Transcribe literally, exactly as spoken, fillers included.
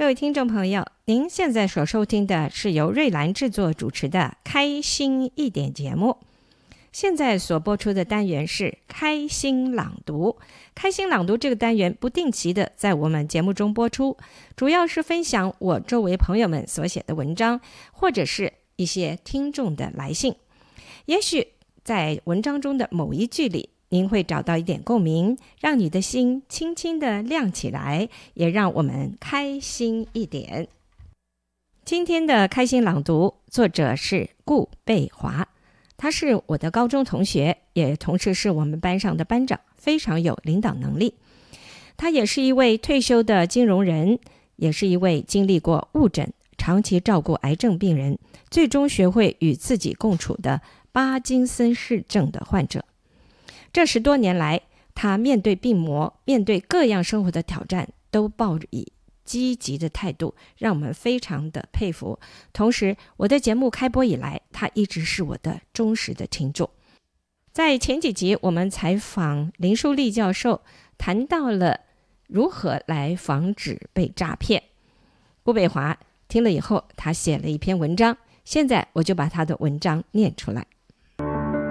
位听众朋友，您现在所收听的是由瑞兰制作主持的开心一点节目。现在所播出的单元是开心朗读。开心朗读这个单元不定期的在我们节目中播出，主要是分享我周围朋友们所写的文章，或者是一些听众的来信。也许在文章中的某一句里，您会找到一点共鸣，让你的心轻轻地亮起来，也让我们开心一点。今天的开心朗读作者是顾贝华，他是我的高中同学，也同时是我们班上的班长，非常有领导能力。他也是一位退休的金融人，也是一位经历过误诊、长期照顾癌症病人，最终学会与自己共处的巴金森氏症的患者。这十多年来，他面对病魔，面对各样生活的挑战，都抱以积极的态度，让我们非常的佩服。同时，我的节目开播以来，他一直是我的忠实的听众。在前几集，我们采访林淑丽教授，谈到了如何来防止被诈骗。顾贝华听了以后，他写了一篇文章，现在我就把他的文章念出来。